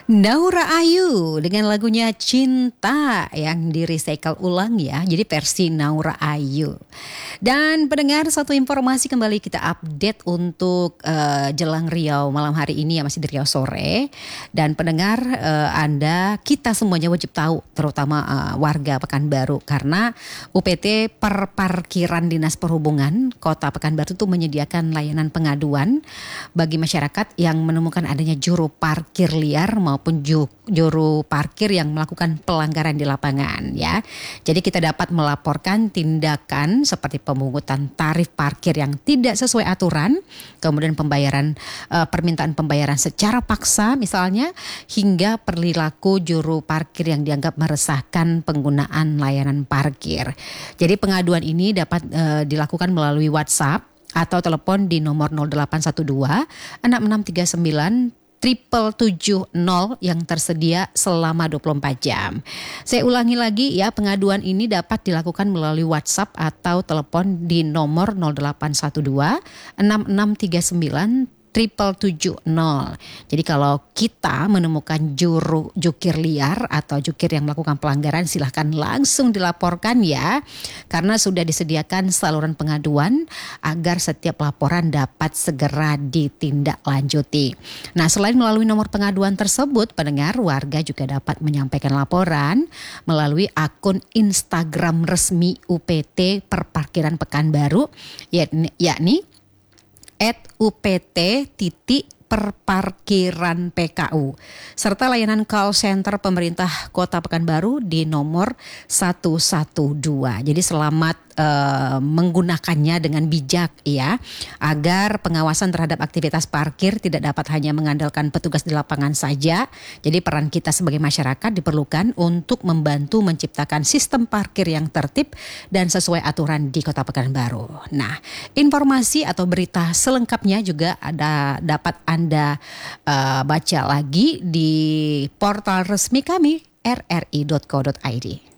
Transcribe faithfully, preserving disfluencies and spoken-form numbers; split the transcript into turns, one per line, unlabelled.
Naura Ayu dengan lagunya Cinta yang di recycle ulang ya. Jadi versi Naura Ayu. Dan pendengar, satu informasi kembali kita update untuk uh, Jelang Riau malam hari ini ya, masih di Riau sore. Dan pendengar, uh, Anda, kita semuanya wajib tahu, terutama uh, warga Pekanbaru, karena U P T Perparkiran Dinas Perhubungan Kota Pekanbaru itu menyediakan layanan pengaduan bagi masyarakat yang menemukan adanya juru parkir liar maupun juru parkir yang melakukan pelanggaran di lapangan ya. Jadi kita dapat melaporkan tindakan seperti pemungutan tarif parkir yang tidak sesuai aturan, kemudian pembayaran uh, permintaan pembayaran secara paksa misalnya, hingga perilaku juru parkir yang dianggap meresahkan penggunaan layanan parkir. Jadi pengaduan ini dapat uh, dilakukan melalui WhatsApp atau telepon di nomor nol delapan satu dua enam enam tiga sembilan triple tujuh nol yang tersedia selama dua puluh empat jam. Saya ulangi lagi ya, pengaduan ini dapat dilakukan melalui WhatsApp atau telepon di nomor nol delapan satu dua enam enam tiga sembilan triple tujuh nol. Jadi kalau kita menemukan juru jukir liar atau jukir yang melakukan pelanggaran, silahkan langsung dilaporkan ya, karena sudah disediakan saluran pengaduan agar setiap laporan dapat segera ditindaklanjuti. Nah, selain melalui nomor pengaduan tersebut, pendengar, warga juga dapat menyampaikan laporan melalui akun Instagram resmi U P T Perparkiran Pekanbaru, yakni, yakni at upt titik perparkiran P K U, serta layanan call center pemerintah Kota Pekanbaru di nomor satu satu dua. Jadi selamat uh, menggunakannya dengan bijak ya, agar pengawasan terhadap aktivitas parkir tidak dapat hanya mengandalkan petugas di lapangan saja. Jadi peran kita sebagai masyarakat diperlukan untuk membantu menciptakan sistem parkir yang tertib dan sesuai aturan di Kota Pekanbaru. Nah, informasi atau berita selengkapnya juga ada dapat Anda uh, baca lagi di portal resmi kami r r i dot co dot i d.